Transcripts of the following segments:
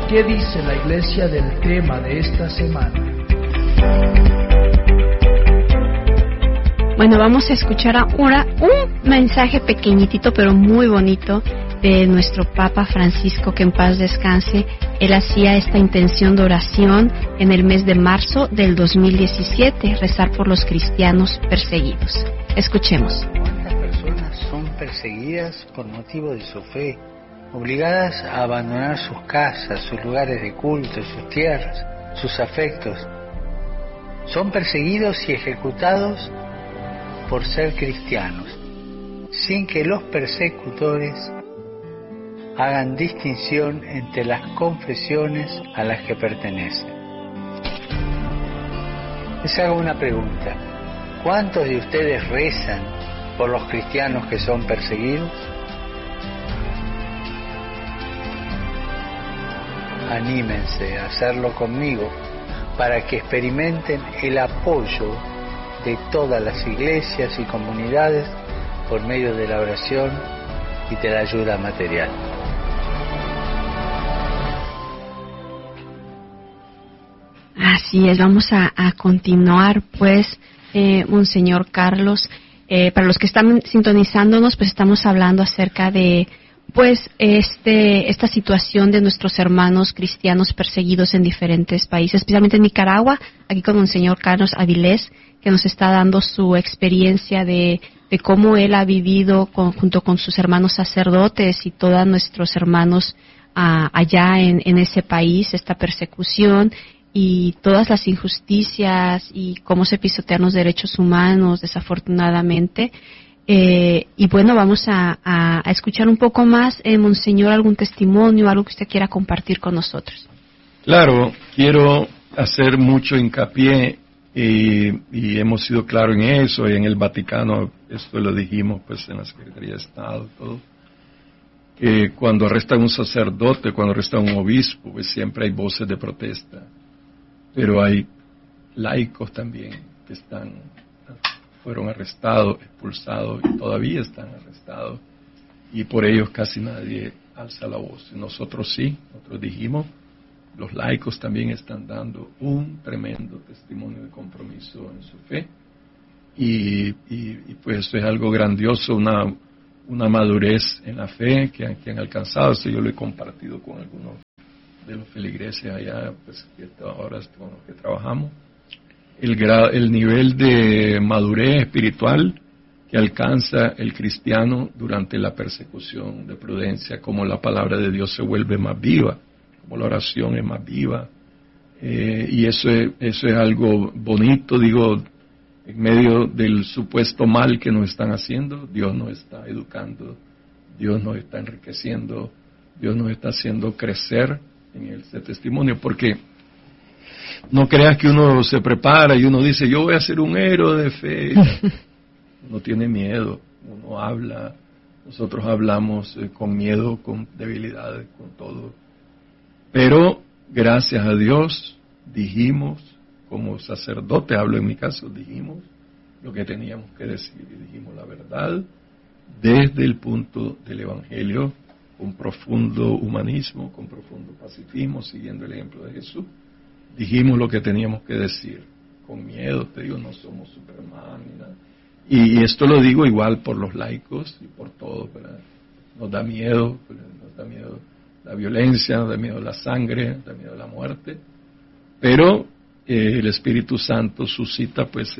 ¿Qué dice la Iglesia del tema de esta semana? Bueno, vamos a escuchar ahora un mensaje pequeñitito pero muy bonito de nuestro Papa Francisco, que en paz descanse. Él hacía esta intención de oración en el mes de marzo del 2017, rezar por los cristianos perseguidos. Escuchemos. ¿Cuántas personas son perseguidas por motivo de su fe, obligadas a abandonar sus casas, sus lugares de culto, sus tierras, sus afectos? Son perseguidos y ejecutados por ser cristianos, sin que los persecutores hagan distinción entre las confesiones a las que pertenecen. Les hago una pregunta: ¿cuántos de ustedes rezan por los cristianos que son perseguidos? Anímense a hacerlo conmigo para que experimenten el apoyo de todas las iglesias y comunidades por medio de la oración y de la ayuda material. Así es, vamos a continuar pues, Monseñor Carlos. Para los que están sintonizándonos, pues estamos hablando acerca de pues esta situación de nuestros hermanos cristianos perseguidos en diferentes países, especialmente en Nicaragua, aquí con Monseñor Carlos Avilés, que nos está dando su experiencia de cómo él ha vivido junto con sus hermanos sacerdotes y todos nuestros hermanos allá en ese país, esta persecución y todas las injusticias y cómo se pisotean los derechos humanos, desafortunadamente. Y bueno, vamos a escuchar un poco más, Monseñor, algún testimonio, algo que usted quiera compartir con nosotros. Claro, quiero hacer mucho hincapié y hemos sido claros en eso, y en el Vaticano, esto lo dijimos pues en la Secretaría de Estado, todo, que cuando arrestan un sacerdote, cuando arrestan un obispo, pues siempre hay voces de protesta, pero hay laicos también que fueron arrestados, expulsados y todavía están arrestados, y por ellos casi nadie alza la voz. Nosotros sí, nosotros dijimos, los laicos también están dando un tremendo testimonio de compromiso en su fe, y pues eso es algo grandioso, una madurez en la fe que han alcanzado. Eso yo lo he compartido con algunos de los feligreses allá, pues que ahora con los que trabajamos, el nivel de madurez espiritual que alcanza el cristiano durante la persecución, de prudencia, como la palabra de Dios se vuelve más viva, como la oración es más viva, y eso es algo bonito, digo, en medio del supuesto mal que nos están haciendo. Dios nos está educando, Dios nos está enriqueciendo, Dios nos está haciendo crecer en ese testimonio, porque no creas que uno se prepara y uno dice, yo voy a ser un héroe de fe. Uno tiene miedo, uno habla, nosotros hablamos con miedo, con debilidades, con todo. Pero gracias a Dios dijimos, como sacerdote, hablo en mi caso, dijimos lo que teníamos que decir, y dijimos la verdad desde el punto del Evangelio, con profundo humanismo, con profundo pacifismo, siguiendo el ejemplo de Jesús. Dijimos lo que teníamos que decir, con miedo, te digo, no somos Superman ni nada. Y esto lo digo igual por los laicos y por todos, ¿verdad? Nos da miedo la violencia, nos da miedo la sangre, nos da miedo la muerte, pero el Espíritu Santo suscita pues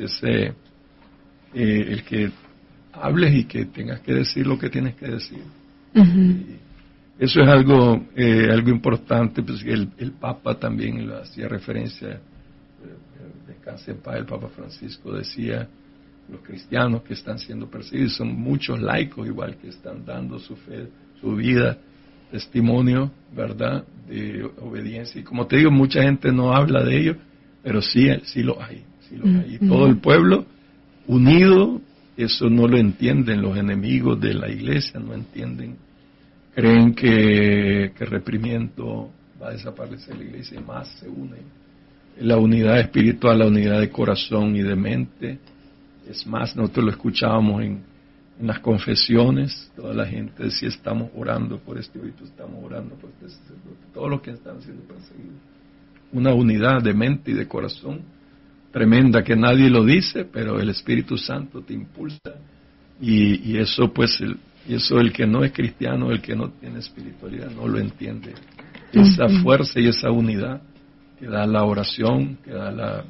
el que hables y que tengas que decir lo que tienes que decir. Uh-huh. Eso es algo importante, pues el Papa también lo hacía referencia, descanse en paz, el Papa Francisco decía, los cristianos que están siendo perseguidos, son muchos laicos igual que están dando su fe, su vida, testimonio, ¿verdad?, de obediencia. Y como te digo, mucha gente no habla de ello, pero sí lo hay. Y todo el pueblo unido, eso no lo entienden los enemigos de la iglesia, no entienden, creen que reprimiendo va a desaparecer la iglesia, y más se unen. La unidad espiritual, la unidad de corazón y de mente, es más, nosotros lo escuchábamos en en las confesiones, toda la gente decía estamos orando por este obispo, estamos orando por este sacerdote, todos los que están siendo perseguidos. Una unidad de mente y de corazón tremenda que nadie lo dice, pero el Espíritu Santo te impulsa y eso pues el que no es cristiano, el que no tiene espiritualidad no lo entiende. Esa fuerza y esa unidad que da la oración, que da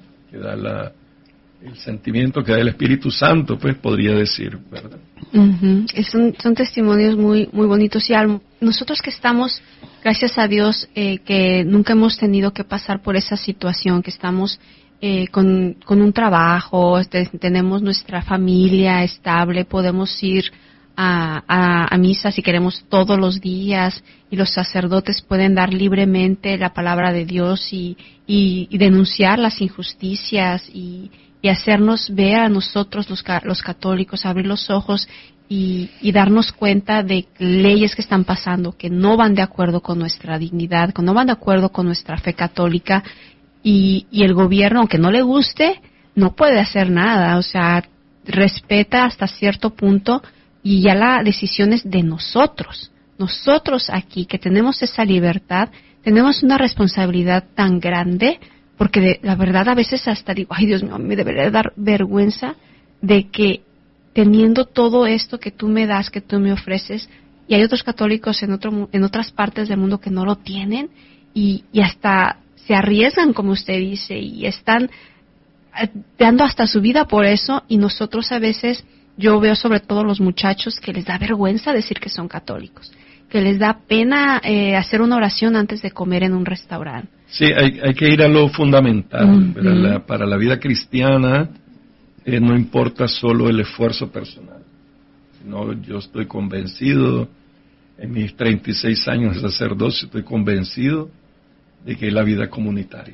el sentimiento que da el Espíritu Santo, pues podría decir, ¿verdad? Son testimonios muy muy bonitos y nosotros que estamos, gracias a Dios, que nunca hemos tenido que pasar por esa situación, que estamos con un trabajo, tenemos nuestra familia estable, podemos ir a misa si queremos todos los días y los sacerdotes pueden dar libremente la palabra de Dios y denunciar las injusticias y hacernos ver a nosotros los católicos, abrir los ojos y darnos cuenta de leyes que están pasando que no van de acuerdo con nuestra dignidad, que no van de acuerdo con nuestra fe católica y el gobierno, aunque no le guste, no puede hacer nada, o sea, respeta hasta cierto punto y ya la decisión es de nosotros. Nosotros aquí, que tenemos esa libertad, tenemos una responsabilidad tan grande, porque la verdad a veces hasta digo, ay Dios mío, me debería dar vergüenza de que teniendo todo esto que tú me das, que tú me ofreces, y hay otros católicos en otras partes del mundo que no lo tienen, y hasta se arriesgan, como usted dice, y están dando hasta su vida por eso, y nosotros a veces, yo veo sobre todo los muchachos que les da vergüenza decir que son católicos, que les da pena hacer una oración antes de comer en un restaurante. Sí, hay que ir a lo fundamental. Para la vida cristiana no importa solo el esfuerzo personal, sino yo estoy convencido, en mis 36 años de sacerdocio, estoy convencido de que es la vida comunitaria.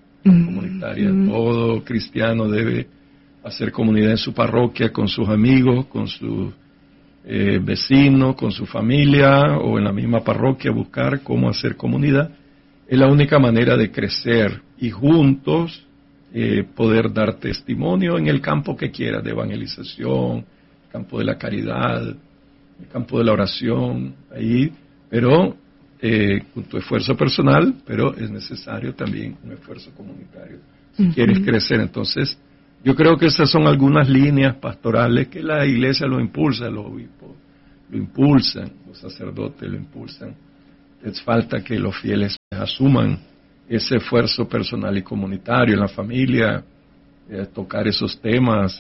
Todo cristiano debe hacer comunidad en su parroquia, con sus amigos, con sus vecinos, con su familia, o en la misma parroquia buscar cómo hacer comunidad. Es la única manera de crecer y juntos poder dar testimonio en el campo que quiera, de evangelización, el campo de la caridad, el campo de la oración, ahí, pero con tu esfuerzo personal, pero es necesario también un esfuerzo comunitario si quieres crecer. Entonces, yo creo que esas son algunas líneas pastorales que la Iglesia lo impulsa, los obispos lo impulsan, los sacerdotes lo impulsan. Es falta que los fieles asuman ese esfuerzo personal y comunitario en la familia, tocar esos temas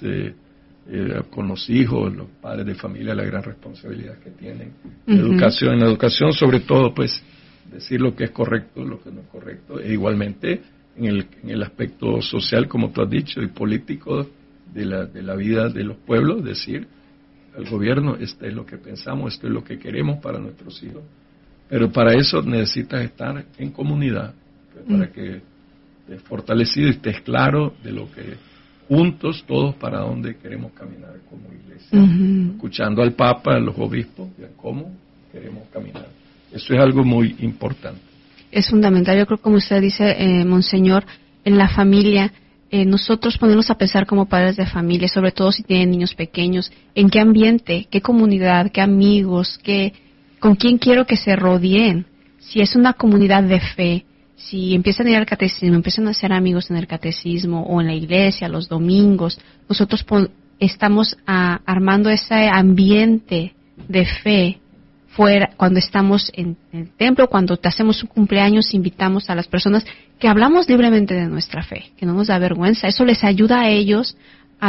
con los hijos, los padres de familia, la gran responsabilidad que tienen. En la educación sobre todo, pues, decir lo que es correcto, lo que no es correcto, e igualmente en el aspecto social, como tú has dicho, y político de la vida de los pueblos, decir al gobierno, esto es lo que pensamos, esto es lo que queremos para nuestros hijos. Pero para eso necesitas estar en comunidad, para que estés fortalecido y estés claro de lo que juntos, todos, para dónde queremos caminar como iglesia, escuchando al Papa, a los obispos, de cómo queremos caminar. Eso es algo muy importante. Es fundamental, yo creo, como usted dice, Monseñor, en la familia, nosotros ponernos a pensar como padres de familia, sobre todo si tienen niños pequeños, en qué ambiente, qué comunidad, qué amigos, con quién quiero que se rodeen. Si es una comunidad de fe, si empiezan a ir al catecismo, empiezan a ser amigos en el catecismo o en la iglesia, los domingos, nosotros estamos armando ese ambiente de fe fuera, cuando estamos en el templo, cuando te hacemos un cumpleaños, invitamos a las personas que hablamos libremente de nuestra fe, que no nos da vergüenza. Eso les ayuda a ellos a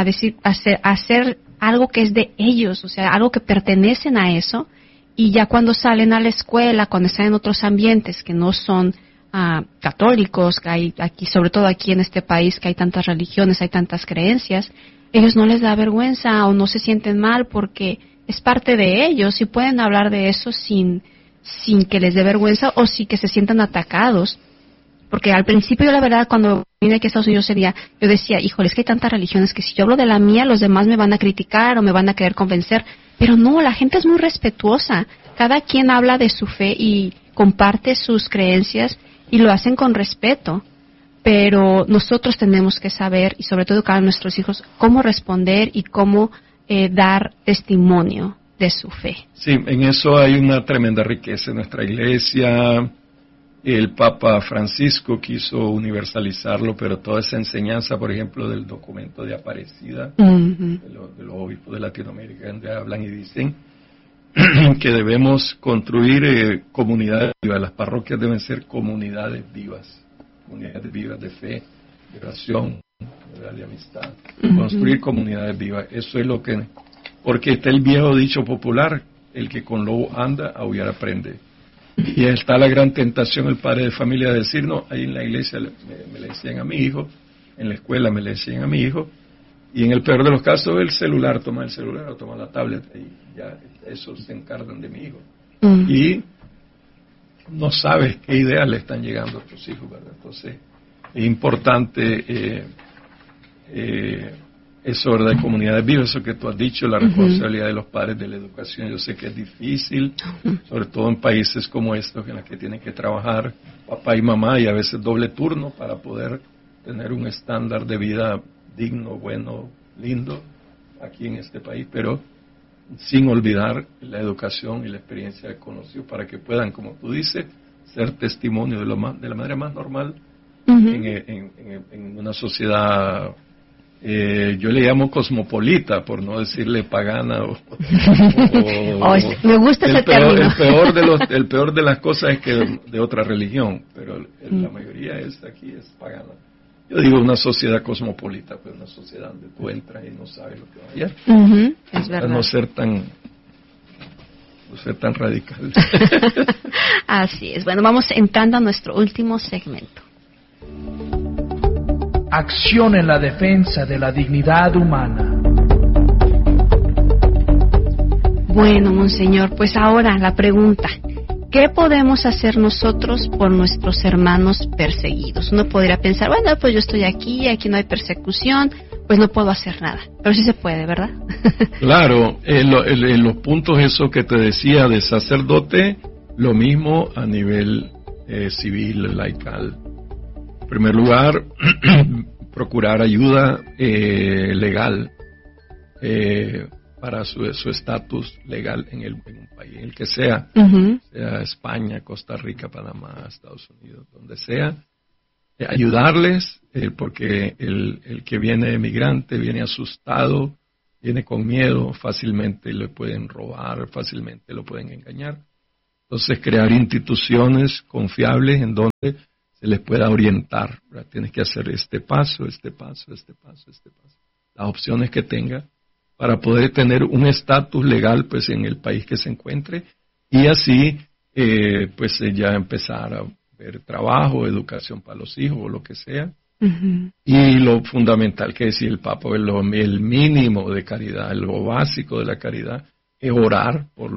hacer algo que es de ellos, o sea, algo que pertenecen a eso, y ya cuando salen a la escuela, cuando están en otros ambientes que no son católicos, que hay aquí, sobre todo aquí en este país, que hay tantas religiones, hay tantas creencias, ellos no les da vergüenza o no se sienten mal porque es parte de ellos y pueden hablar de eso sin que les dé vergüenza o sin que se sientan atacados. Porque al principio, yo la verdad, cuando vine aquí a Estados Unidos yo decía, híjole, es que hay tantas religiones que si yo hablo de la mía, los demás me van a criticar o me van a querer convencer. Pero no, la gente es muy respetuosa. Cada quien habla de su fe y comparte sus creencias y lo hacen con respeto. Pero nosotros tenemos que saber, y sobre todo educar a nuestros hijos, cómo responder y cómo dar testimonio de su fe. Sí, en eso hay una tremenda riqueza en nuestra iglesia. El Papa Francisco quiso universalizarlo, pero toda esa enseñanza, por ejemplo, del documento de Aparecida, de los obispos de Latinoamérica, donde hablan y dicen que debemos construir comunidades vivas. Las parroquias deben ser comunidades vivas de fe, de oración, de amistad. Construir comunidades vivas. Eso es lo que... Porque está el viejo dicho popular, el que con lobo anda, aullar aprende. Y está la gran tentación, el padre de familia, de decir, no, ahí en la iglesia me le decían a mi hijo, en la escuela me le decían a mi hijo, y en el peor de los casos toma el celular o toma la tablet, y ya eso se encargan de mi hijo. Y no sabes qué ideas le están llegando a tus hijos, ¿verdad? Entonces, es importante eso, ¿verdad? De comunidades vivas, eso que tú has dicho, la responsabilidad de los padres de la educación. Yo sé que es difícil, sobre todo en países como estos, en los que tienen que trabajar papá y mamá, y a veces doble turno, para poder tener un estándar de vida digno, bueno, lindo, aquí en este país, pero sin olvidar la educación y la experiencia de conocidos, para que puedan, como tú dices, ser testimonio de la manera más normal en una sociedad. Yo le llamo cosmopolita, por no decirle pagana me gusta ese término. El peor de las cosas es que de otra religión, pero la mayoría es pagana. Yo digo una sociedad cosmopolita, pues una sociedad donde tú entras y no sabes lo que va allá. Es verdad. No ser tan radical. Así es. Bueno, vamos entrando a nuestro último segmento. Acción en la defensa de la dignidad humana. Bueno, monseñor, pues ahora la pregunta: ¿qué podemos hacer nosotros por nuestros hermanos perseguidos? Uno podría pensar, bueno, pues yo estoy aquí no hay persecución, pues no puedo hacer nada. Pero sí se puede, ¿verdad? Claro, los puntos esos que te decía de sacerdote, lo mismo a nivel civil, laical. En primer lugar, procurar ayuda legal para su estatus legal en un país, en el que sea, sea España, Costa Rica, Panamá, Estados Unidos, donde sea, ayudarles, porque el que viene emigrante viene asustado, viene con miedo, fácilmente le pueden robar, fácilmente lo pueden engañar. Entonces, crear instituciones confiables en donde se les pueda orientar, ¿verdad? Tienes que hacer este paso. Las opciones que tenga para poder tener un estatus legal, pues, en el país que se encuentre, y así, pues, ya empezar a ver trabajo, educación para los hijos o lo que sea. Y lo fundamental que decía el Papa, el mínimo de caridad, lo básico de la caridad, es orar por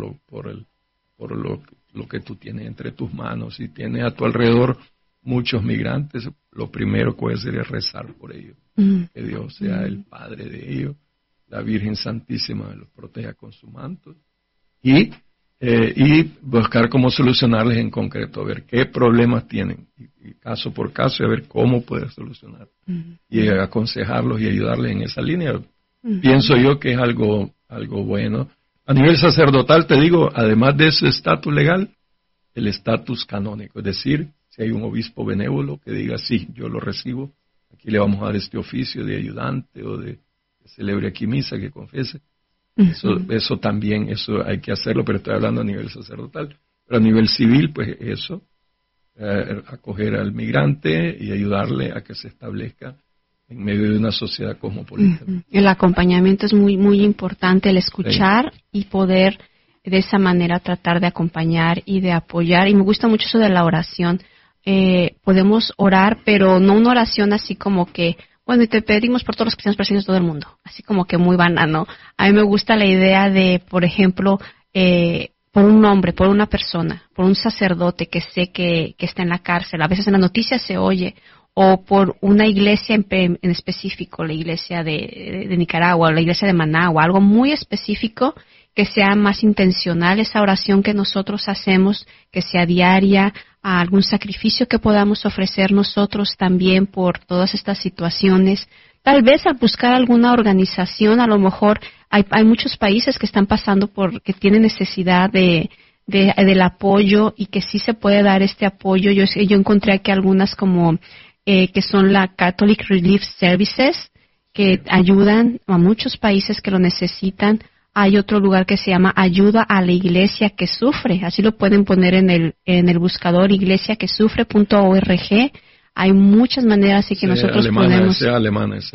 lo que tú tienes entre tus manos. Si tienes a tu alrededor muchos migrantes, lo primero que puedes hacer es rezar por ellos, que Dios sea el Padre de ellos, la Virgen Santísima los proteja con su manto, y buscar cómo solucionarles en concreto, a ver qué problemas tienen, y caso por caso, y a ver cómo poder solucionar, y aconsejarlos y ayudarles en esa línea. Pienso yo que es algo bueno. A nivel sacerdotal, te digo, además de ese estatus legal, el estatus canónico, es decir, si hay un obispo benévolo que diga, sí, yo lo recibo, aquí le vamos a dar este oficio de ayudante o de que celebre aquí misa, que confiese. Eso también, eso hay que hacerlo, pero estoy hablando a nivel sacerdotal. Pero a nivel civil, pues eso, acoger al migrante y ayudarle a que se establezca en medio de una sociedad cosmopolita. El acompañamiento es muy, muy importante, el escuchar y poder de esa manera tratar de acompañar y de apoyar. Y me gusta mucho eso de la oración. Podemos orar, pero no una oración así como que, bueno, y te pedimos por todos los cristianos perseguidos de todo el mundo, así como que muy banano. A mí me gusta la idea de, por ejemplo, por un hombre, por una persona, por un sacerdote que sé que está en la cárcel, a veces en las noticias se oye, o por una iglesia en específico, la iglesia de Nicaragua, o la iglesia de Managua, algo muy específico, que sea más intencional esa oración que nosotros hacemos, que sea diaria, a algún sacrificio que podamos ofrecer nosotros también por todas estas situaciones. tal vez al buscar alguna organización, a lo mejor hay muchos países que están pasando que tienen necesidad del apoyo y que sí se puede dar este apoyo. Yo encontré aquí algunas como que son la Catholic Relief Services, que ayudan a muchos países que lo necesitan. Hay otro lugar que se llama Ayuda a la Iglesia que Sufre, así lo pueden poner en el buscador, iglesiaquesufre.org. Hay muchas maneras así que nosotros podemos. Alemanes.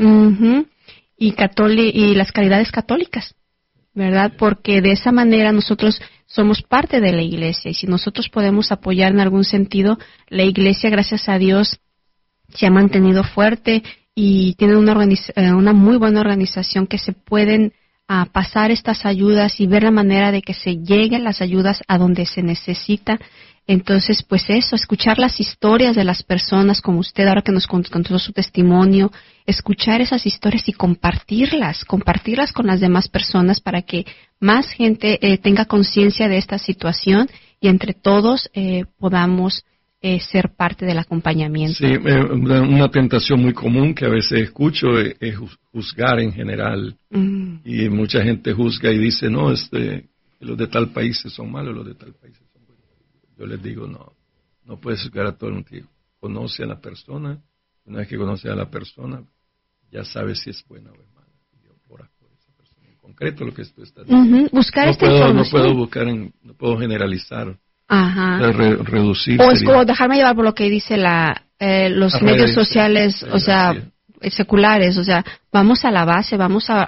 Y las caridades católicas, ¿verdad? Porque de esa manera nosotros somos parte de la Iglesia, y si nosotros podemos apoyar en algún sentido, la Iglesia, gracias a Dios, se ha mantenido fuerte y tiene una muy buena organización que se pueden pasar estas ayudas y ver la manera de que se lleguen las ayudas a donde se necesita. Entonces, pues eso, escuchar las historias de las personas como usted ahora que nos contó su testimonio, escuchar esas historias y compartirlas con las demás personas para que más gente tenga conciencia de esta situación y entre todos podamos ser parte del acompañamiento. Sí, una tentación muy común que a veces escucho es juzgar en general. Y mucha gente juzga y dice, no, los de tal país son malos, los de tal país son buenos. Yo les digo, no puedes juzgar a todo el mundo. Conoce a la persona, una vez que conoces a la persona, ya sabes si es buena o es mala. Y oras por esa persona en concreto, lo que tú estás diciendo. Buscar esta información. No puedo generalizar. Ajá. Reducir. O es como dejarme llevar por lo que dice los medios sociales, o sea, seculares, o sea, vamos a la base, vamos a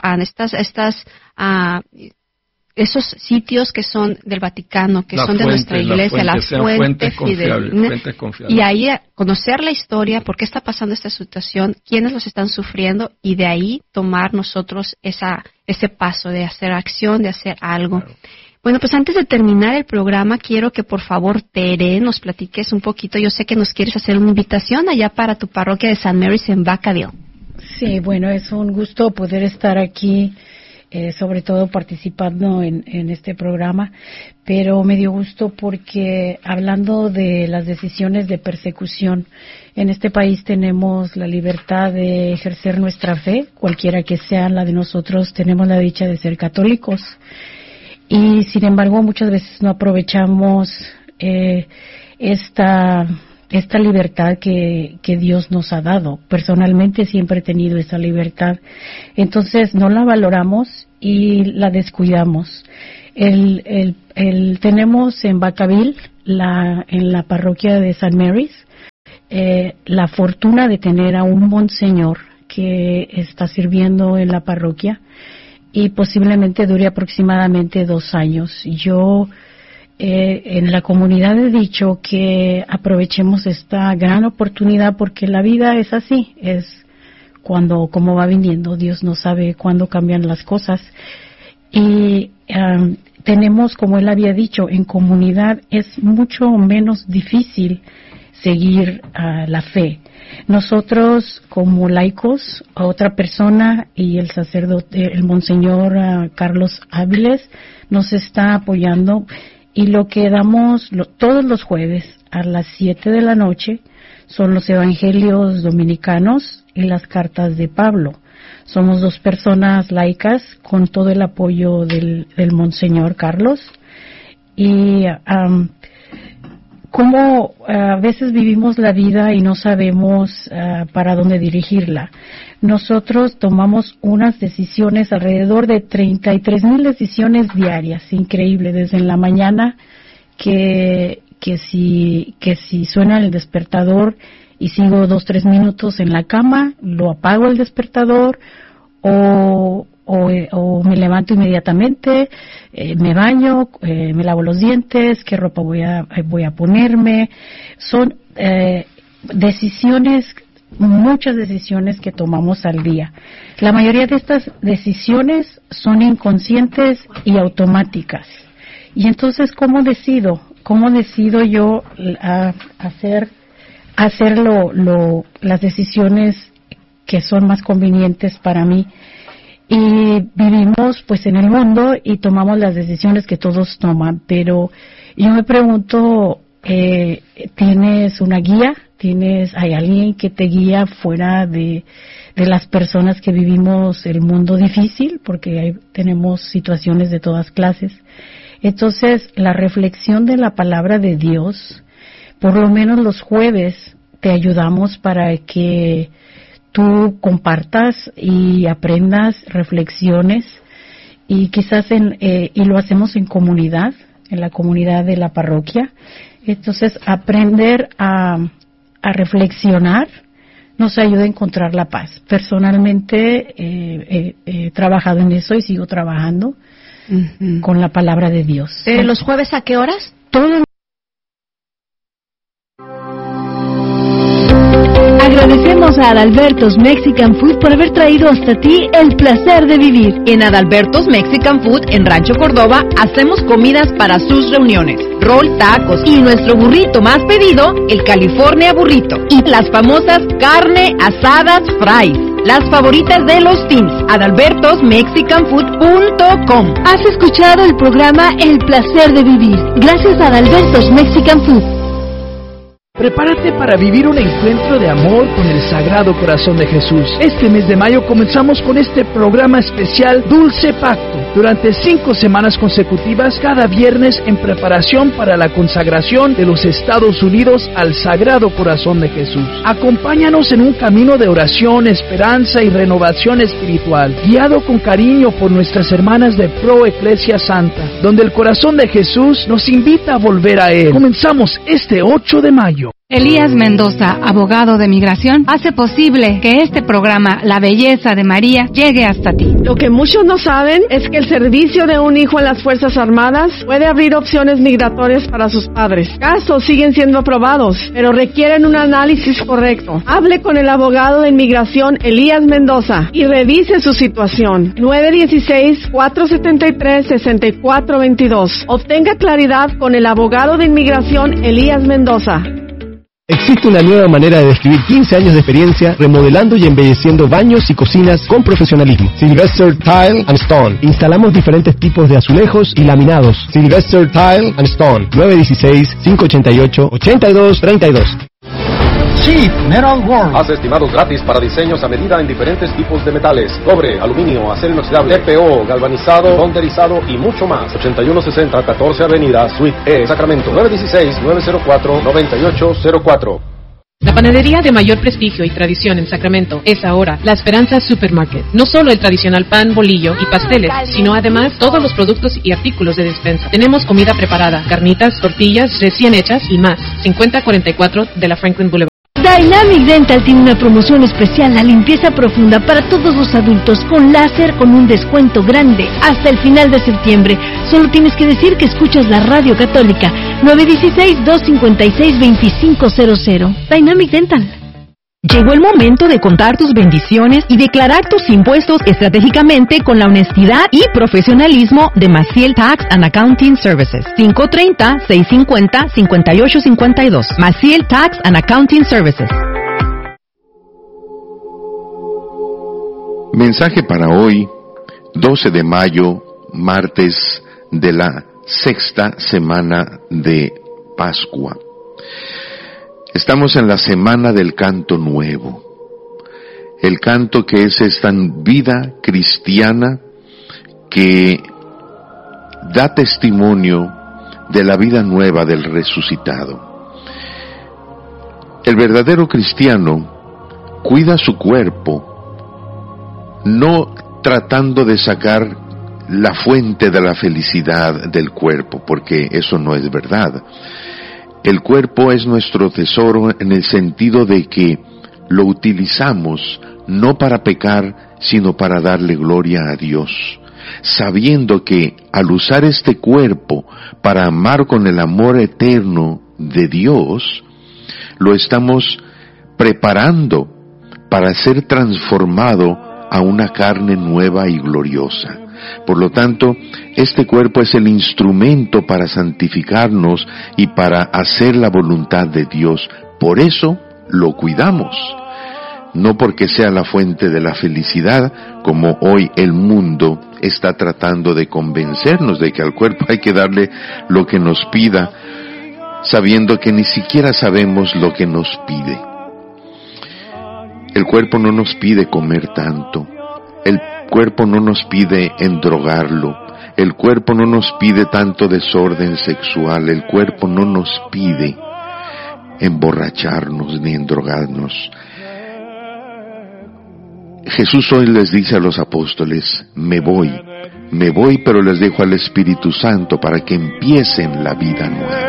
esos sitios que son del Vaticano, que son de nuestra iglesia, la fuente fidedigna, y ahí conocer la historia, por qué está pasando esta situación, quiénes los están sufriendo, y de ahí tomar nosotros ese paso de hacer acción, de hacer algo. Claro. Bueno, pues antes de terminar el programa, quiero que por favor, Tere, nos platiques un poquito. Yo sé que nos quieres hacer una invitación allá para tu parroquia de St. Mary's en Vacaville. Sí, bueno, es un gusto poder estar aquí, sobre todo participando en este programa, pero me dio gusto porque hablando de las decisiones de persecución, en este país tenemos la libertad de ejercer nuestra fe, cualquiera que sea la de nosotros, tenemos la dicha de ser católicos. Y sin embargo muchas veces no aprovechamos esta libertad que Dios nos ha dado. Personalmente siempre he tenido esa libertad, entonces no la valoramos y la descuidamos. Tenemos en Vacaville, en la parroquia de St. Mary's, la fortuna de tener a un monseñor que está sirviendo en la parroquia y posiblemente dure aproximadamente 2 años. Yo en la comunidad he dicho que aprovechemos esta gran oportunidad porque la vida es así, es como va viniendo. Dios no sabe cuándo cambian las cosas y tenemos, como él había dicho, en comunidad es mucho menos difícil seguir la fe. Nosotros como laicos, a otra persona y el sacerdote, el monseñor Carlos Áviles nos está apoyando y lo que damos todos los jueves a las 7 de la noche son los evangelios dominicanos y las cartas de Pablo. Somos 2 personas laicas con todo el apoyo del monseñor Carlos y cómo a veces vivimos la vida y no sabemos para dónde dirigirla. Nosotros tomamos unas decisiones, alrededor de 33,000 decisiones diarias, increíble, desde en la mañana que si suena el despertador y sigo 2-3 minutos en la cama, lo apago el despertador o me levanto inmediatamente, me baño, me lavo los dientes, qué ropa voy a ponerme. Son decisiones, muchas decisiones que tomamos al día. La mayoría de estas decisiones son inconscientes y automáticas. Y entonces, ¿cómo decido yo hacer las decisiones que son más convenientes para mí? Y vivimos pues en el mundo y tomamos las decisiones que todos toman, pero yo me pregunto, ¿tienes una guía hay alguien que te guía fuera de las personas que vivimos el mundo difícil, porque tenemos situaciones de todas clases. Entonces, la reflexión de la palabra de Dios, por lo menos los jueves, te ayudamos para que tú compartas y aprendas, reflexiones, y quizás y lo hacemos en comunidad, en la comunidad de la parroquia. Entonces, aprender a reflexionar nos ayuda a encontrar la paz. Personalmente he trabajado en eso y sigo trabajando con la palabra de Dios. ¿Los jueves a qué horas? Todo. Agradecemos a Adalberto's Mexican Food por haber traído hasta ti el placer de vivir. En Adalberto's Mexican Food en Rancho Córdoba hacemos comidas para sus reuniones, rol, tacos y nuestro burrito más pedido, el California Burrito, y las famosas carne asadas fries, las favoritas de los teens. adalbertosmexicanfood.com. Has escuchado el programa El placer de vivir, gracias a Adalberto's Mexican Food. Prepárate para vivir un encuentro de amor con el Sagrado Corazón de Jesús. Este mes de mayo comenzamos con este programa especial Dulce Pacto. Durante 5 semanas consecutivas, cada viernes en preparación para la consagración de los Estados Unidos al Sagrado Corazón de Jesús. Acompáñanos en un camino de oración, esperanza y renovación espiritual, guiado con cariño por nuestras hermanas de Pro Eclesia Santa, donde el Corazón de Jesús nos invita a volver a Él. Comenzamos este 8 de mayo. Elías Mendoza, abogado de migración, hace posible que este programa, La Belleza de María, llegue hasta ti. Lo que muchos no saben es que el servicio de un hijo en las Fuerzas Armadas puede abrir opciones migratorias para sus padres. Casos siguen siendo aprobados, pero requieren un análisis correcto. Hable con el abogado de inmigración Elías Mendoza y revise su situación. 916-473-6422. Obtenga claridad con el abogado de inmigración Elías Mendoza. Existe una nueva manera de describir 15 años de experiencia remodelando y embelleciendo baños y cocinas con profesionalismo. Sylvester Tile and Stone. Instalamos diferentes tipos de azulejos y laminados. Sylvester Tile and Stone. 916-588-8232. Cheap Metal World. Haz estimados gratis para diseños a medida en diferentes tipos de metales: cobre, aluminio, acero inoxidable, TPO, galvanizado, bonderizado y mucho más. 8160 14 Avenida, Suite E, Sacramento. 916-904-9804. La panadería de mayor prestigio y tradición en Sacramento es ahora La Esperanza Supermarket. No solo el tradicional pan, bolillo y pasteles, sino además todos los productos y artículos de despensa. Tenemos comida preparada, carnitas, tortillas recién hechas y más. 5044 de la Franklin Boulevard. Dynamic Dental tiene una promoción especial, la limpieza profunda para todos los adultos con láser con un descuento grande hasta el final de septiembre. Solo tienes que decir que escuchas la Radio Católica. 916-256-2500. Dynamic Dental. Llegó el momento de contar tus bendiciones y declarar tus impuestos estratégicamente con la honestidad y profesionalismo de Maciel Tax and Accounting Services. 530-650-5852. Maciel Tax and Accounting Services. Mensaje para hoy, 12 de mayo, martes de la 6ª semana de Pascua. Estamos en la semana del canto nuevo, el canto que es esta vida cristiana que da testimonio de la vida nueva del resucitado. El verdadero cristiano cuida su cuerpo, no tratando de sacar la fuente de la felicidad del cuerpo, porque eso no es verdad. El cuerpo es nuestro tesoro en el sentido de que lo utilizamos no para pecar, sino para darle gloria a Dios, sabiendo que al usar este cuerpo para amar con el amor eterno de Dios, lo estamos preparando para ser transformado a una carne nueva y gloriosa. Por lo tanto, este cuerpo es el instrumento para santificarnos y para hacer la voluntad de Dios. Por eso lo cuidamos, no porque sea la fuente de la felicidad, como hoy el mundo está tratando de convencernos de que al cuerpo hay que darle lo que nos pida, sabiendo que ni siquiera sabemos lo que nos pide. El cuerpo no nos pide comer tanto, el cuerpo no nos pide endrogarlo, el cuerpo no nos pide tanto desorden sexual, el cuerpo no nos pide emborracharnos ni endrogarnos. Jesús hoy les dice a los apóstoles, me voy, pero les dejo al Espíritu Santo para que empiecen la vida nueva.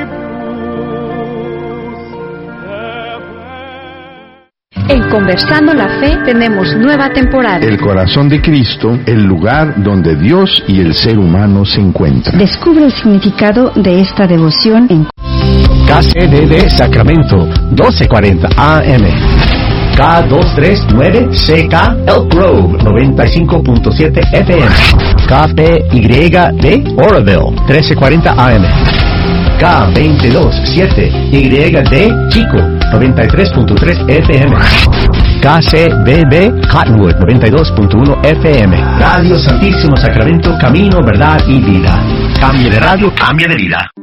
En Conversando la Fe tenemos nueva temporada. El corazón de Cristo, el lugar donde Dios y el ser humano se encuentran. Descubre el significado de esta devoción en KCDD Sacramento, 1240 AM. K239CK Elk Grove, 95.7 FM. KPYD Oroville, 1340 AM. K227YD Chico, 93.3 FM. KCBB Cottonwood, 92.1 FM. Radio Santísimo Sacramento, camino, verdad y vida. Cambie de radio, cambia de vida.